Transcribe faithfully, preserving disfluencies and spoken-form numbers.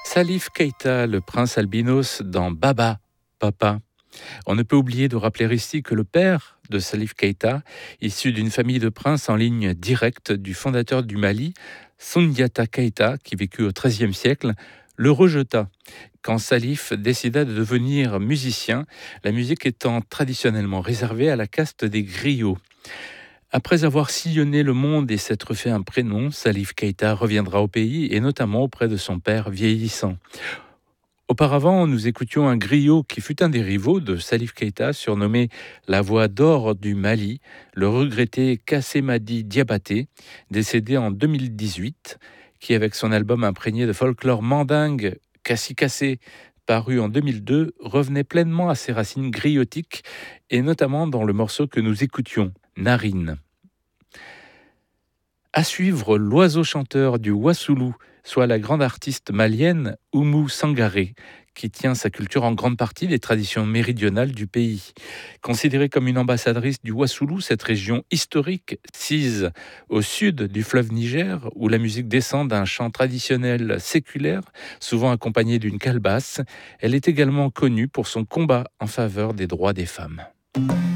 Salif Keïta, le prince albinos dans Baba, Papa. On ne peut oublier de rappeler ici que le père de Salif Keïta, issu d'une famille de princes en ligne directe du fondateur du Mali, Soundiata Keïta, qui vécut au treizième siècle, le rejeta quand Salif décida de devenir musicien, la musique étant traditionnellement réservée à la caste des griots. Après avoir sillonné le monde et s'être fait un prénom, Salif Keïta reviendra au pays et notamment auprès de son père vieillissant. Auparavant, nous écoutions un griot qui fut un des rivaux de Salif Keïta, surnommé la voix d'or du Mali, le regretté Kassemady Diabaté, décédé en deux mille dix-huit, qui avec son album imprégné de folklore mandingue, Kassi Kassé, paru en deux mille deux, revenait pleinement à ses racines griotiques et notamment dans le morceau que nous écoutions, Narine. À suivre l'oiseau chanteur du Wassoulou, soit la grande artiste malienne Oumou Sangaré, qui tient sa culture en grande partie des traditions méridionales du pays. Considérée comme une ambassadrice du Wassoulou, cette région historique, sise au sud du fleuve Niger, où la musique descend d'un chant traditionnel séculaire, souvent accompagné d'une calebasse, elle est également connue pour son combat en faveur des droits des femmes.